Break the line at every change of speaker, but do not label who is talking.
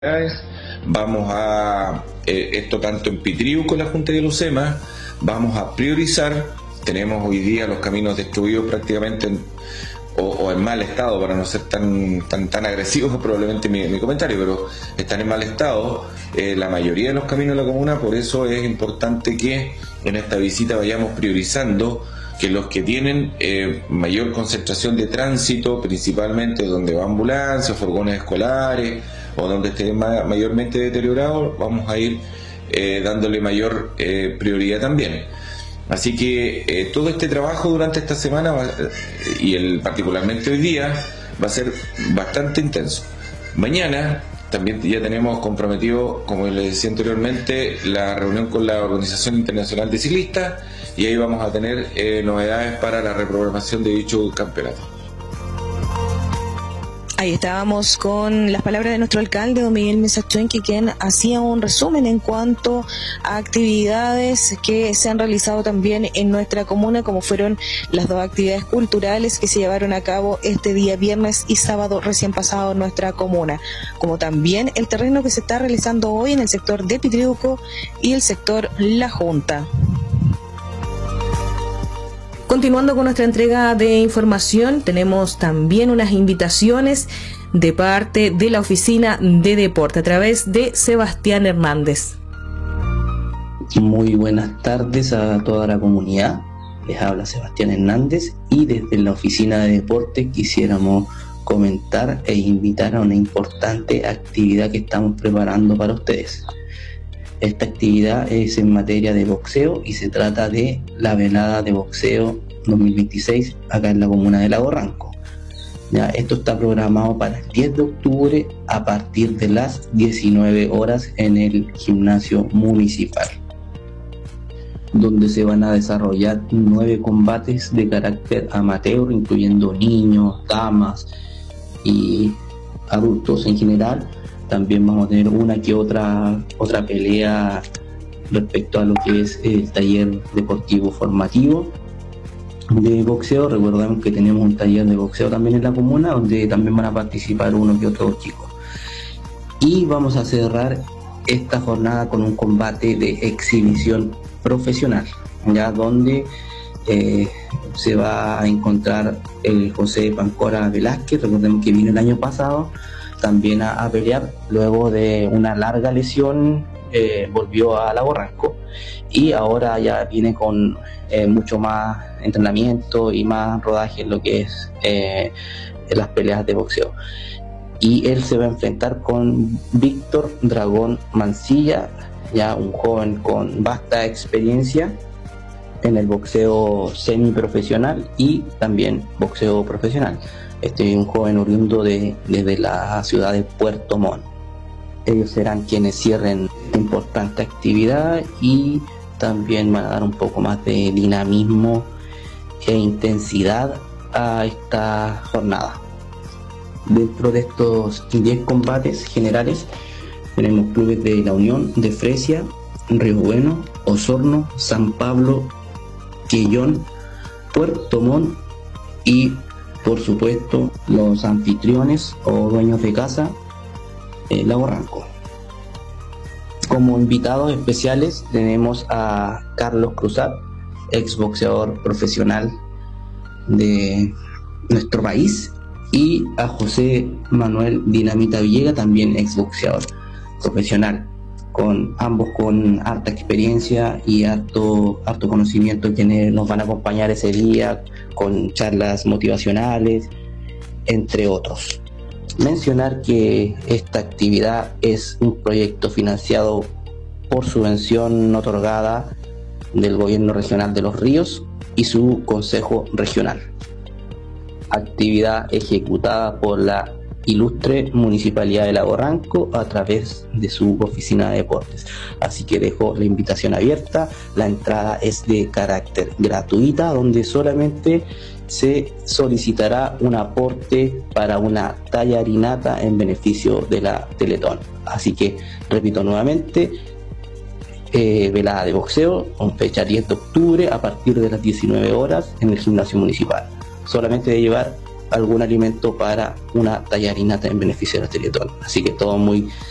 Vamos a, esto tanto en Pitriu con la Junta de Lucema, vamos a priorizar. Tenemos hoy día los caminos destruidos prácticamente o en mal estado, para no ser tan agresivo probablemente mi comentario, pero están en mal estado la mayoría de los caminos de la comuna. Por eso es importante que en esta visita vayamos priorizando que los que tienen mayor concentración de tránsito, principalmente donde va ambulancias, furgones escolares, o donde esté mayormente deteriorado, vamos a ir dándole mayor prioridad también. Así que todo este trabajo durante esta semana particularmente hoy día va a ser bastante intenso. Mañana también ya tenemos comprometido, como les decía anteriormente, la reunión con la Organización Internacional de Ciclistas, y ahí vamos a tener novedades para la reprogramación de dicho campeonato.
Ahí estábamos con las palabras de nuestro alcalde, don Miguel Mesa Chuenqui, quien hacía un resumen en cuanto a actividades que se han realizado también en nuestra comuna, como fueron las dos actividades culturales que se llevaron a cabo este día viernes y sábado recién pasado en nuestra comuna, como también el terreno que se está realizando hoy en el sector de Pitriuco y el sector La Junta. Continuando con nuestra entrega de información, tenemos también unas invitaciones de parte de la Oficina de Deporte a través de Sebastián Hernández.
Muy buenas tardes a toda la comunidad. Les habla Sebastián Hernández y desde la Oficina de Deporte quisiéramos comentar e invitar a una importante actividad que estamos preparando para ustedes. Esta actividad es en materia de boxeo y se trata de la velada de boxeo 2026 acá en la comuna de Lago Ranco. Ya, esto está programado para el 10 de octubre a partir de las 19 horas en el gimnasio municipal, donde se van a desarrollar 9 combates de carácter amateur, incluyendo niños, damas y adultos en general. También vamos a tener una que otra pelea respecto a lo que es el taller deportivo formativo de boxeo. Recordemos que tenemos un taller de boxeo también en la comuna, donde también van a participar uno que otro chicos. Y vamos a cerrar esta jornada con un combate de exhibición profesional, ya donde se va a encontrar el José Pancora Velázquez. Recordemos que vino el año pasado también a pelear, luego de una larga lesión volvió a Lago Ranco y ahora ya viene con mucho más entrenamiento y más rodaje en lo que es en las peleas de boxeo. Y él se va a enfrentar con Víctor Dragón Mancilla, ya un joven con vasta experiencia en el boxeo semiprofesional y también boxeo profesional. Este es un joven oriundo desde la ciudad de Puerto Montt. Ellos serán quienes cierren esta importante actividad y también van a dar un poco más de dinamismo e intensidad a esta jornada. Dentro de estos 10 combates generales tenemos clubes de La Unión, de Fresia, Río Bueno, Osorno, San Pablo, Quillón, Puerto Montt y por supuesto los anfitriones o dueños de casa, Lago Ranco. Como invitados especiales tenemos a Carlos Cruzat, ex boxeador profesional de nuestro país, y a José Manuel Dinamita Villega, también ex boxeador profesional, con ambos con harta experiencia y harto conocimiento, quienes nos van a acompañar ese día con charlas motivacionales, entre otros. Mencionar que esta actividad es un proyecto financiado por subvención otorgada del Gobierno Regional de Los Ríos y su Consejo Regional. Actividad ejecutada por la ilustre Municipalidad de Lago Ranco a través de su Oficina de Deportes. Así que dejo la invitación abierta. La entrada es de carácter gratuita, donde solamente se solicitará un aporte para una tallarinata en beneficio de la Teletón. Así que repito nuevamente, velada de boxeo con fecha 10 de octubre a partir de las 19 horas en el gimnasio municipal. Solamente de llevar algún alimento para una tallarinata en beneficio de la Teletón. Así que todo muy